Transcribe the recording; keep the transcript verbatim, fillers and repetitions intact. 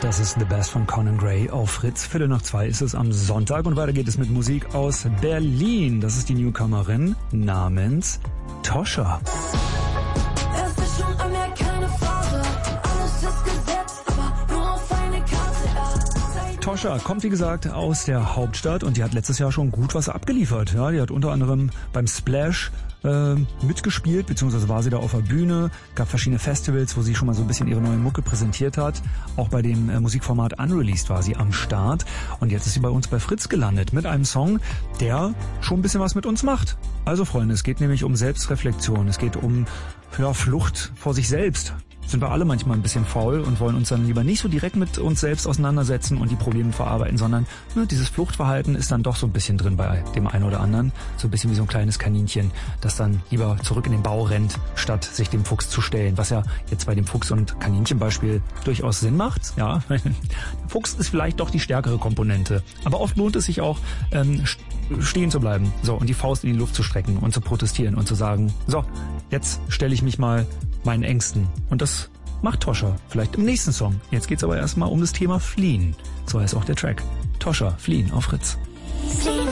Das ist The Best von Conan Gray auf Fritz. Viertel nach zwei ist es am Sonntag und weiter geht es mit Musik aus Berlin. Das ist die Newcomerin namens Toscha. Toscha kommt, wie gesagt, aus der Hauptstadt und die hat letztes Jahr schon gut was abgeliefert. Ja, die hat unter anderem beim Splash äh, mitgespielt, beziehungsweise war sie da auf der Bühne. Gab verschiedene Festivals, wo sie schon mal so ein bisschen ihre neue Mucke präsentiert hat. Auch bei dem äh, Musikformat Unreleased war sie am Start. Und jetzt ist sie bei uns bei Fritz gelandet mit einem Song, der schon ein bisschen was mit uns macht. Also Freunde, es geht nämlich um Selbstreflexion. Es geht um ja, Flucht vor sich selbst. Sind wir alle manchmal ein bisschen faul und wollen uns dann lieber nicht so direkt mit uns selbst auseinandersetzen und die Probleme verarbeiten, sondern ne, dieses Fluchtverhalten ist dann doch so ein bisschen drin bei dem einen oder anderen. So ein bisschen wie so ein kleines Kaninchen, das dann lieber zurück in den Bau rennt, statt sich dem Fuchs zu stellen. Was ja jetzt bei dem Fuchs- und Kaninchenbeispiel durchaus Sinn macht. Ja, der Fuchs ist vielleicht doch die stärkere Komponente. Aber oft lohnt es sich auch, ähm, stehen zu bleiben, so, und die Faust in die Luft zu strecken und zu protestieren und zu sagen, so, jetzt stelle ich mich mal meinen Ängsten. Und das macht Toscha vielleicht im nächsten Song. Jetzt geht's aber erstmal um das Thema Fliehen. So heißt auch der Track. Toscha, Fliehen auf Fritz. Fliehen.